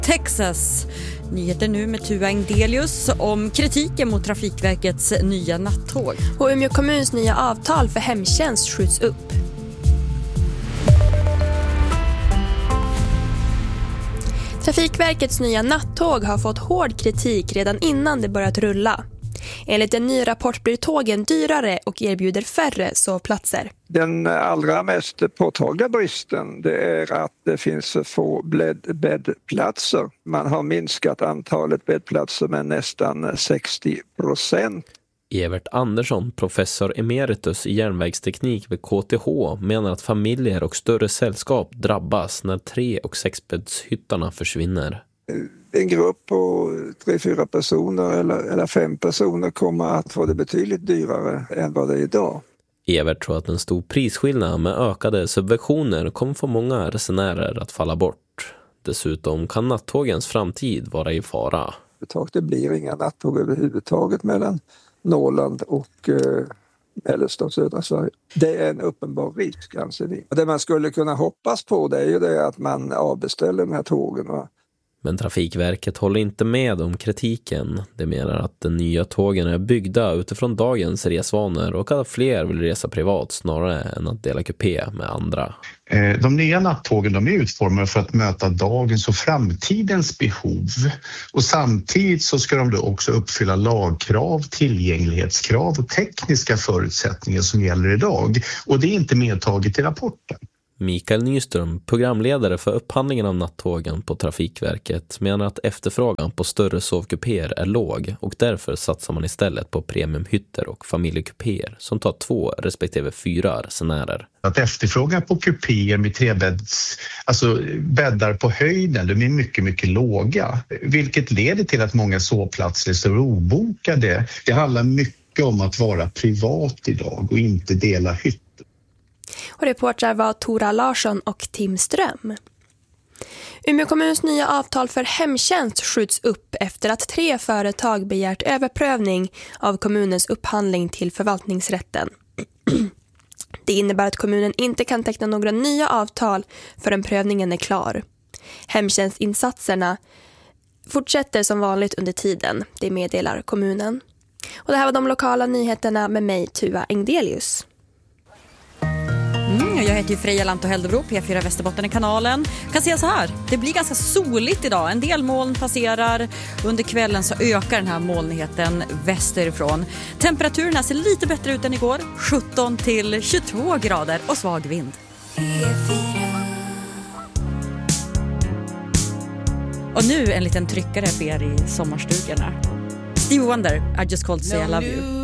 Texas. Nyheter nu med Tua Engdelius om kritiken mot Trafikverkets nya nattåg. Och Umeå kommuns nya avtal för hemtjänst skjuts upp. Trafikverkets nya nattåg har fått hård kritik redan innan det börjat rulla. Enligt en ny rapport blir tågen dyrare och erbjuder färre sovplatser. Den allra mest påtagliga bristen det är att det finns för få bäddplatser. Man har minskat antalet bäddplatser med nästan 60%. Evert Andersson, professor emeritus i järnvägsteknik vid KTH, menar att familjer och större sällskap drabbas när 3- och 6-bäddshyttarna försvinner. En grupp på 3-4 personer eller 5 personer kommer att få det betydligt dyrare än vad det är idag. Evert tror att en stor prisskillnad med ökade subventioner kommer få många resenärer att falla bort. Dessutom kan nattågens framtid vara i fara. Det blir inga nattåg överhuvudtaget mellan Norrland och mellersta och södra Sverige. Det är en uppenbar risk, anser vi. Det man skulle kunna hoppas på det är ju det att man avbeställer de här tågen. Men Trafikverket håller inte med om kritiken. Det menar att de nya tågen är byggda utifrån dagens resvanor och att fler vill resa privat snarare än att dela kupé med andra. De nya nattågen de är utformade för att möta dagens och framtidens behov. Och samtidigt så ska de då också uppfylla lagkrav, tillgänglighetskrav och tekniska förutsättningar som gäller idag. Och det är inte medtaget i rapporten. Mikael Nyström, programledare för upphandlingen av nattågen på Trafikverket, menar att efterfrågan på större sovkupéer är låg och därför satsar man istället på premiumhytter och familjekupéer som tar 2 respektive 4 resenärer. Att efterfrågan på kupéer med 3-bädds, alltså bäddar på höjden, de är mycket, mycket låga. Vilket leder till att många sovplatser står obokade. Det handlar mycket om att vara privat idag och inte dela hytt. Och reportrar var Tora Larsson och Tim Ström. Umeå kommuns nya avtal för hemtjänst skjuts upp efter att 3 företag begärt överprövning av kommunens upphandling till förvaltningsrätten. Det innebär att kommunen inte kan teckna några nya avtal förrän prövningen är klar. Hemtjänstinsatserna fortsätter som vanligt under tiden, det meddelar kommunen. Och det här var de lokala nyheterna med mig, Tua Engdelius. Jag heter ju Freja Lanto Heldebro, P4 Västerbotten i kanalen. Jag kan säga så här, det blir ganska soligt idag. En del moln passerar. Under kvällen så ökar den här molnigheten västerifrån. Temperaturerna ser lite bättre ut än igår. 17 till 22 grader och svag vind. Och nu en liten tryckare för er i sommarstugorna. Stevie Wonder, I just called to say I love you.